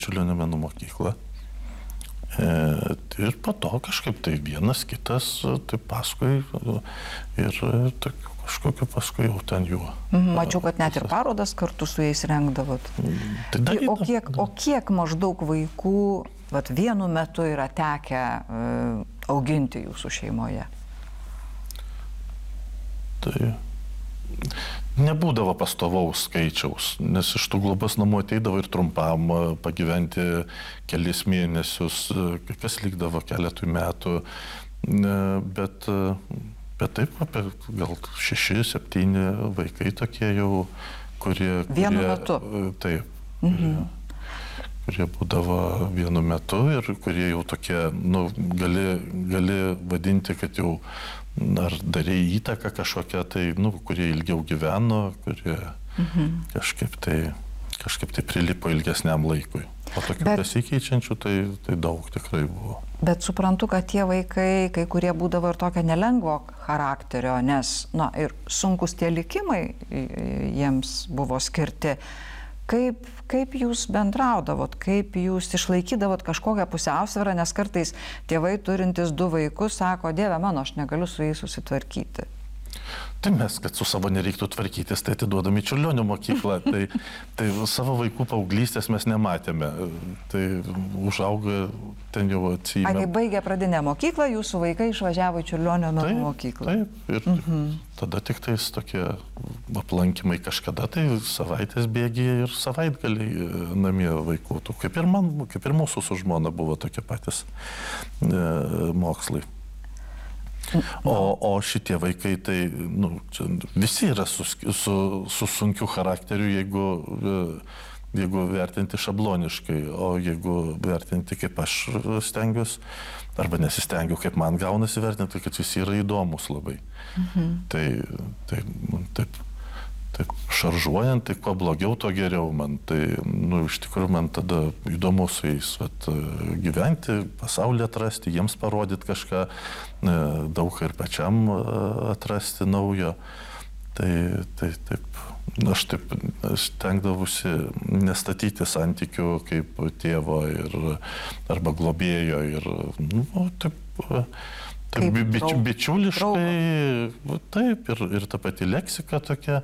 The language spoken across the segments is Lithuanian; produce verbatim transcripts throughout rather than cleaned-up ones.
Čiurlionio menų mokyklą. E, ir po to kažkaip tai vienas, kitas, tai paskui ir tai kažkokiu paskui jau ten jų. Mačiau, kad net ir parodas kartu su jais rengdavot. Tai dar, o, kiek, o kiek maždaug vaikų vat, vienu metu yra tekę uh, auginti jūsų šeimoje? Tai nebūdavo pastovaus skaičiaus, nes iš tų globos namų ateidavo ir trumpam pagyventi kelis mėnesius, kas likdavo keletui metų, bet, bet taip apie gal šeši, septyni vaikai tokie jau, kurie... Vienu kurie, metu? Taip, Mhm. kurie, kurie būdavo vienu metu ir kurie jau tokie, nu, gali, gali vadinti, kad jau ar darė įtaką kažkokią, tai, nu, kurie ilgiau gyveno, kurie mhm. kažkaip, tai, kažkaip tai prilipo ilgesniam laikui. O tokių Bet... besikeičiančių, tai, tai daug tikrai buvo. Bet suprantu, kad tie vaikai, kai kurie būdavo ir tokio nelengvo charakterio, nes, na, ir sunkus tie likimai jiems buvo skirti. Kaip, kaip jūs bendraudavot, kaip jūs išlaikydavot kažkokią pusiausvyrą, nes kartais tėvai turintys du vaikus sako, Dieve mano, aš negaliu su jais susitvarkyti. Tai mes, kad su savo nereiktų tvarkytis, tai atiduodami Čiurlionio mokyklą. Tai, tai savo vaikų paauglystės mes nematėme. Tai užauga ten jau atsijėmė. A, kai baigė pradinę mokyklą, jūsų vaikai išvažiavo į Čiurlionio menų mokyklą. Taip, ir mhm. tada tik tais tokie aplankymai kažkada, tai savaitės bėgyje ir savaitgaliai namie vaikų. Kaip ir, man, kaip ir mūsų su žmona buvo tokie patys e, mokslai. O, o šitie vaikai, tai nu, visi yra su, su, su sunkiu charakteriu, jeigu, jeigu vertinti šabloniškai, o jeigu vertinti, kaip aš stengiuosi, arba nesistengiu, kaip man gaunasi vertinti, kad visi yra įdomus labai. Mhm. Tai, tai taip, taip šaržuojant, tai kuo blogiau, to geriau man. Tai, nu, iš tikrųjų, man tada įdomu su jais vat, gyventi, pasaulį atrasti, jiems parodyti kažką, daug ir pačiam atrasti naujo. Tai, tai taip, aš taip stengdavusi nestatyti santykių kaip tėvo ir, arba globėjo ir, nu, taip, taip bič, bičiuliškai, taip, ir, ir ta pati leksika tokia,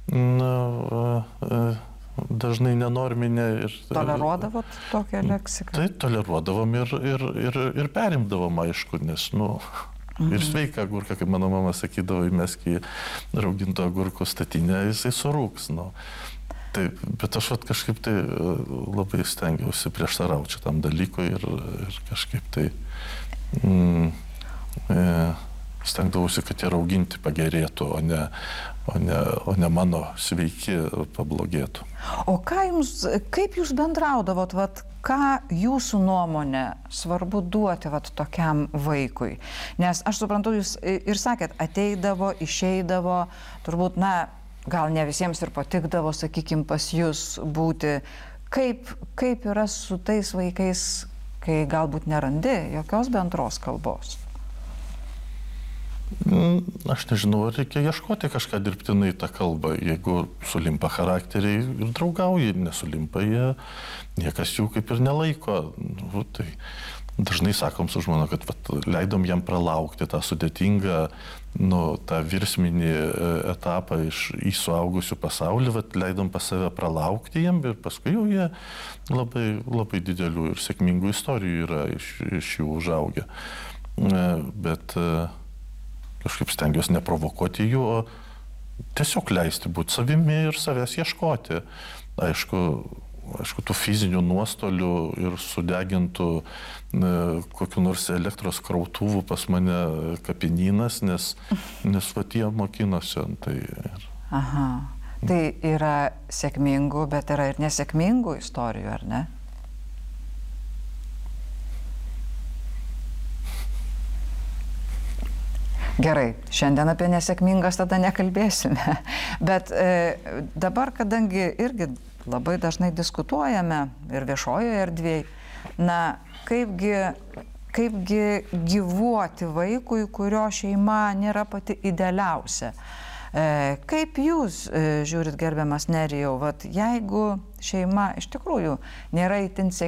na, dažnai nenorminė. Ir, toleruodavot tokią leksiką? Tai toleruodavom ir, ir, ir, ir perimdavom, aišku, nes, nu, mhm. ir sveika agurka, kaip mano mama sakydavo, įmesk į rauginto agurko statinę, jisai surūks, nu. Taip, bet aš vat, kažkaip tai labai stengiausi prieštarauti šitam dalykui ir, ir kažkaip tai mm, e, stengdavausi, kad jie rauginti pagerėtų, o ne, o ne, o ne mano sveiki pablogėtų. O ką jums, kaip jūs bendraudavot, vat, ką jūsų nuomonė svarbu duoti vat, tokiam vaikui? Nes aš suprantu, jūs ir sakėt, ateidavo, išeidavo, turbūt, na, gal ne visiems ir patikdavo, sakykim, pas jūs būti. Kaip, kaip yra su tais vaikais, kai galbūt nerandi jokios bendros kalbos? Aš nežinau, ar reikia ieškoti kažką dirbtinai tą kalbą. Jeigu sulimpa charakteriai ir draugauja, nesulimpa jie, niekas jų kaip ir nelaiko. Nu, tai dažnai sakom su žmona, kad vat, leidom jam pralaukti tą sudėtingą, nu, tą virsminį etapą iš į suaugusių pasaulį, vat, leidom pas save pralaukti jam ir paskui jau jie labai, labai didelių ir sėkmingų istorijų yra iš, iš jų užaugę. Bet kažkaip stengiuosi neprovokuoti jų, o tiesiog leisti būti savimi ir savęs ieškoti. Aišku, aišku, tų fizinių nuostolių ir sudegintų ne, kokiu nors elektros krautuvų pas mane kapinynas, nes, nes vat jie mokinosi. Tai, ir... Aha. Tai yra sėkmingų, bet yra ir nesėkmingų istorijų, ar ne? Gerai, šiandien apie nesėkmingas tada nekalbėsime, bet e, dabar, kadangi irgi labai dažnai diskutuojame ir viešojoje erdvėje, na, kaipgi, kaipgi gyvuoti vaikui, kurio šeima nėra pati idealiausia. E, kaip jūs e, žiūrit, gerbiamas Nerijau, vat, jeigu šeima iš tikrųjų nėra itin sėkminga,